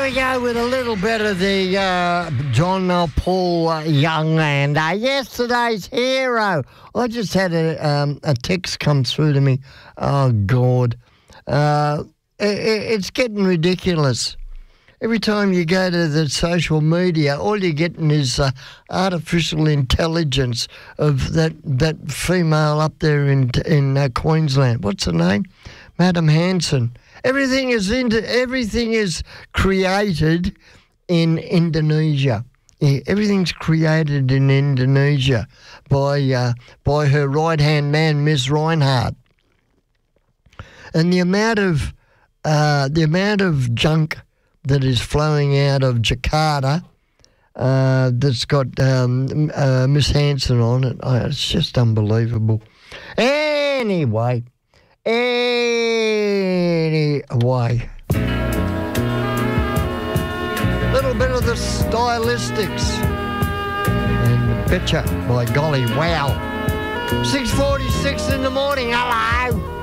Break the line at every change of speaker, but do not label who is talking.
we go with a little bit of the John Paul Young and yesterday's hero. I just had a text come through to me. Oh, God. It's getting ridiculous. Every time you go to the social media, all you're getting is artificial intelligence of that female up there in Queensland. What's her name? Madam Hanson. Everything is created in Indonesia. Yeah, everything's created in Indonesia by her right-hand man, Ms. Reinhardt. And the amount of junk that is flowing out of Jakarta that's got Miss Hanson on it, it's just unbelievable. Anyway. Little bit of the stylistics and Betcha, by golly, wow. 6:46 in the morning, hello.